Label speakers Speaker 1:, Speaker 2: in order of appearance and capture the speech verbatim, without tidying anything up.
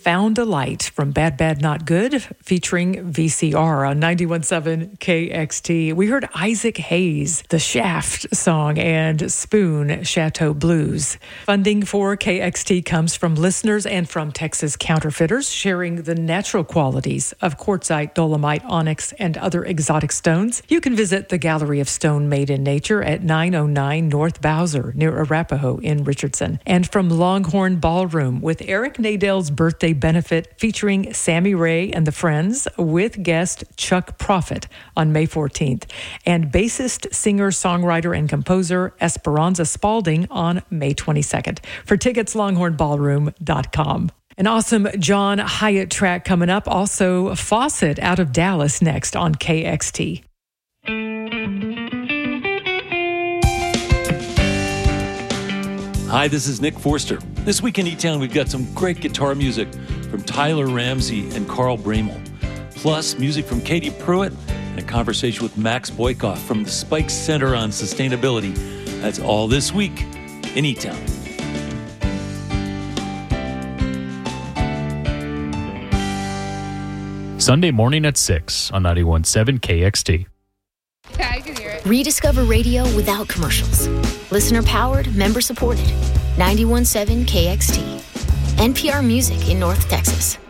Speaker 1: Found a Light from Bad Bad Not Good featuring V C R on ninety-one point seven K X T. We heard Isaac Hayes, the Shaft song, and Spoon, Chateau Blues. Funding for K X T comes from listeners and from Texas Counterfeiters, sharing the natural qualities of quartzite, dolomite, onyx, and other exotic stones. You can visit the Gallery of Stone Made in Nature at nine oh nine North Bowser near Arapahoe in Richardson. And from Longhorn Ballroom with Eric Nadell's birthday benefit featuring Sammy Ray and the Friends with guest Chuck Prophet on May fourteenth. And bassist, singer, songwriter, and composer Esperanza Spalding on May twenty-second. For tickets, longhorn ballroom dot com. An awesome John Hyatt track coming up. Also, Fawcett out of Dallas next on K X T.
Speaker 2: Hi, this is Nick Forster. This week in E-Town, we've got some great guitar music from Tyler Ramsey and Carl Bramel, plus music from Katie Pruitt and a conversation with Max Boykoff from the Spike Center on Sustainability. That's all this week in E-Town.
Speaker 3: Sunday morning at six on ninety-one point seven K X T.
Speaker 4: Yeah, I can hear it.
Speaker 5: Rediscover radio without commercials. Listener-powered, member-supported. ninety-one point seven K X T. N P R Music in North Texas.